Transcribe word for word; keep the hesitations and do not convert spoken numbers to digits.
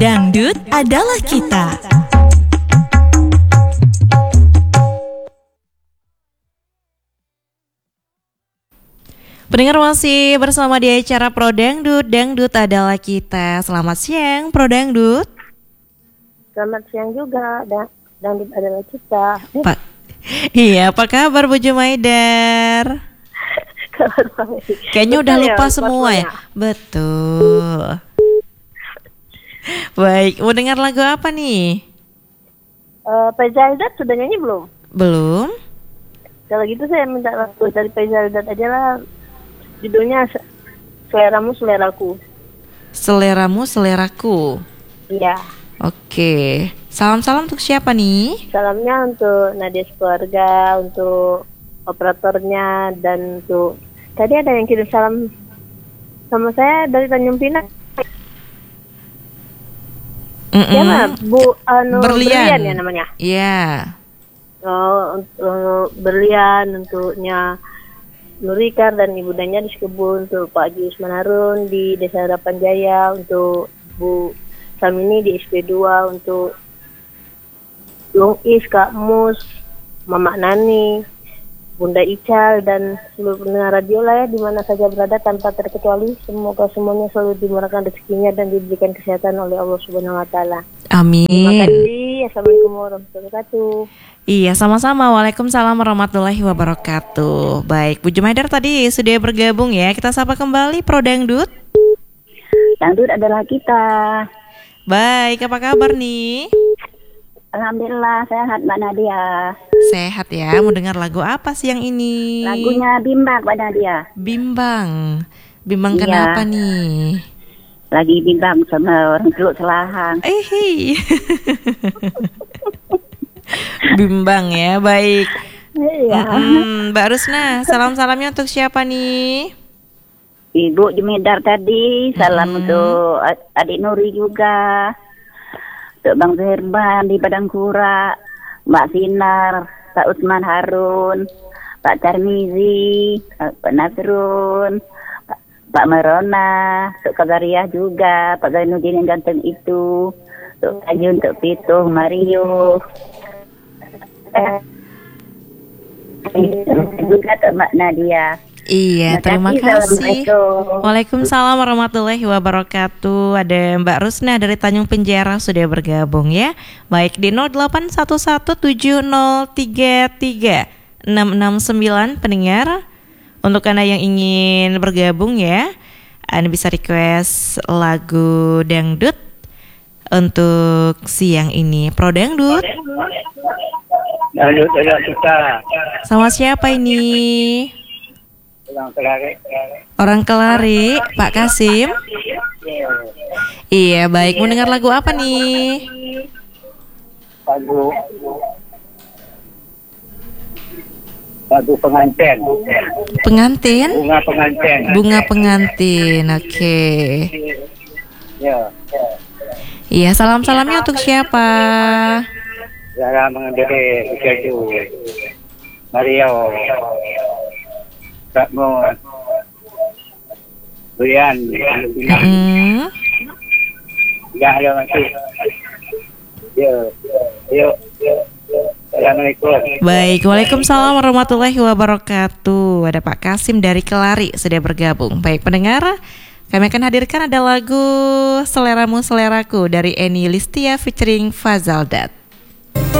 Dangdut adalah kita. Pendengar masih bersama di acara Pro Dangdut, Dangdut adalah kita. Selamat siang Pro Dangdut. Selamat siang juga, da- Dangdut adalah kita. Pak, iya, apa kabar Bu Jumaidar? Kayaknya udah lupa ya, semua ya. Betul. Baik, mau dengar lagu apa nih? Uh, Pezaldat sudah nyanyi belum? Belum. Kalau gitu saya minta lagu dari Pezaldat aja lah. Judulnya Seleramu Seleraku. Seleramu Seleraku. Iya. Oke. Salam-salam untuk siapa nih? Salamnya untuk Nadia keluarga, untuk operatornya, dan untuk tadi ada yang kirim salam sama saya dari Tanjung Pinang. Siapa? Bu anu, Berlian. Berlian ya namanya. Iya. Yeah. Oh, untuk Berlian, untuknya Nurikar dan Ibu Danya di Sekebun, untuk Pak Haji Usman Harun di Desa Harapan Jaya, untuk Bu Samini di S P dua, untuk Long Is, Kak Mus, Mama Nani, Bunda Ical, dan seluruh pendengar radio lah ya, di mana saja berada tanpa terkecuali. Semoga semuanya selalu dimurahkan rezekinya dan diberikan kesehatan oleh Allah Subhanahu Wa Taala. Amin. Terima kasih. Assalamualaikum warahmatullahi wabarakatuh. Iya, sama-sama. Waalaikumsalam warahmatullahi wabarakatuh. Baik, Bu Jumaidar tadi sudah bergabung ya. Kita sapa kembali Pro Dangdut. Dangdut adalah kita. Baik, apa kabar nih? Alhamdulillah sehat Mbak Nadia. Sehat ya. Mau dengar lagu apa siang ini? Lagunya Bimbang Mbak Nadia. Bimbang. Bimbang iya. Kenapa nih? Lagi bimbang sama orang Teluk Selahang. Eh, hey. Bimbang ya, baik. Iya. Mm-mm. Mbak Rusna, salam-salamnya untuk siapa nih? Ibu Jumaidar tadi, salam mm-hmm. untuk adik Nuri juga, untuk Bang Zerban di Padang Kura, Mbak Sinar, Pak Usman Harun, Pak Tarmizi, Pak Nasrun, Pak, Pak Marona, untuk Kabariah juga, Pak Zainuddin yang ganteng itu, untuk Ayu, untuk Pituh, Mario. Eh, juga untuk Mbak Nadia. Iya, terima kasih. Waalaikumsalam warahmatullahi wabarakatuh. Ada Mbak Rusna dari Tanjung Penjara sudah bergabung ya. Baik di nol delapan satu satu tujuh nol tiga tiga enam enam sembilan pendengar. Untuk Anda yang ingin bergabung ya, Anda bisa request lagu dangdut untuk siang ini. Pro Dangdut. Dangdut adalah kita. Sama siapa ini? Orang Kelari. Orang Kelari, Pak Kasim. Iya, baik. Mau dengar lagu apa nih? Lagu Lagu pengantin. Pengantin? Bunga pengantin. Bunga pengantin. Oke. Okay. Ya. Iya, salam-salamnya untuk siapa? Zara mengendari Bukadu. Mario. Kakmu. Brian. Hmm. Ya, ada masih. Yuk. Yuk. Assalamualaikum. Baik, waalaikumsalam warahmatullahi wabarakatuh. Ada Pak Kasim dari Kelari sudah bergabung. Baik pendengar, kami akan hadirkan ada lagu Seleramu Seleraku dari Eni Listia featuring Fazaldat.